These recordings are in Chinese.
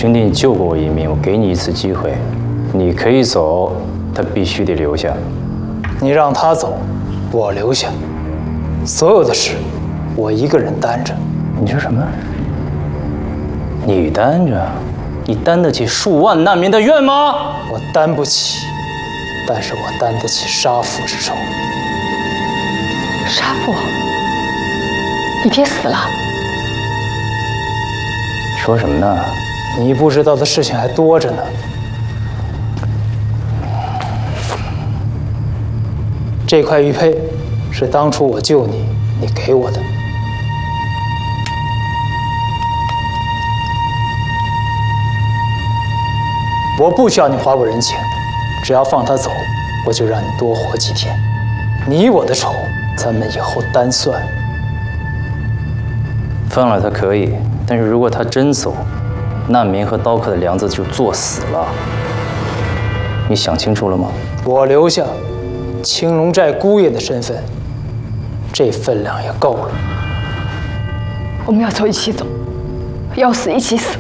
兄弟，你救过我一命，我给你一次机会，你可以走，他必须得留下。 你让他走，我留下，所有的事我一个人担着。 你说什么？你担着？你担得起数万难民的怨吗？ 我担不起，但是我担得起杀父之仇。 杀父？你爹死了？ 说什么呢？ 你不知道的事情还多着呢。这块玉佩是当初我救你，你给我的。我不需要你还我人情，只要放他走，我就让你多活几天。你我的仇，咱们以后单算。 放了他可以，但是如果他真走，难民和刀客的梁子就做死了。你想清楚了吗？ 我留下青龙寨姑爷的身份，这分量也够了。 我们要走一起走，要死一起死。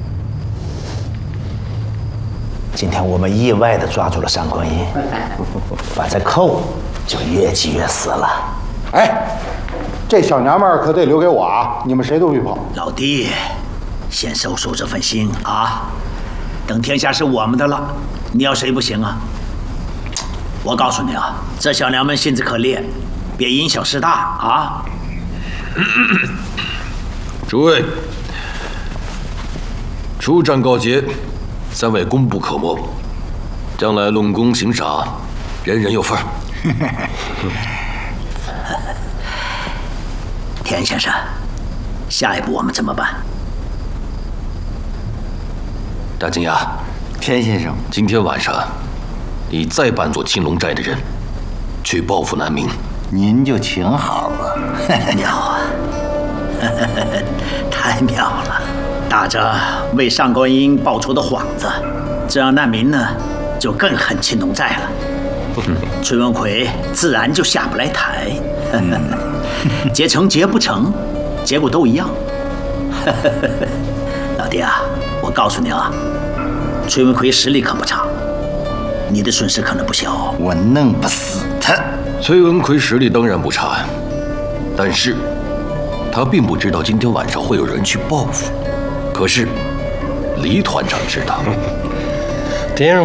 今天我们意外地抓住了上官音，把这扣就越系越死了。 哎，这小娘们儿可得留给我啊！你们谁都别跑。 老弟，先收收这份心啊！等天下是我们的了，你要谁不行啊？我告诉你啊，这小娘们性子可烈，别因小失大啊！ 诸位，出战告捷，3位功不可没，将来论功行赏，人人有份。 田先生，下一步我们怎么办？ 大金牙， 田先生， 今天晚上，你再扮作青龙寨的人，去报复南明。 您就请好了。 妙啊，太妙了！打着为上官音报仇的幌子，这样难民呢就更恨青龙寨了。崔文奎自然就下不来台。结成结不成，结果都一样。老弟啊，我告诉你啊，崔文奎实力可不差，你的损失可能不小。 我弄不死他。 崔文奎实力当然不差，但是他并不知道今天晚上会有人去报复。可是李团长知道。 田先生。